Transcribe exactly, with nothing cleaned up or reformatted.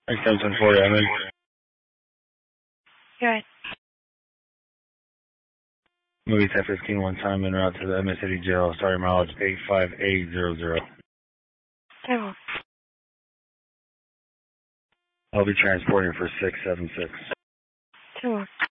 Extension forty, I'm in. Go ahead. Movie ten fifteen, one time en route to the Emmett City Jail, starting mileage eight five eight zero zero. Several. I'll be transporting for six seven six. Several.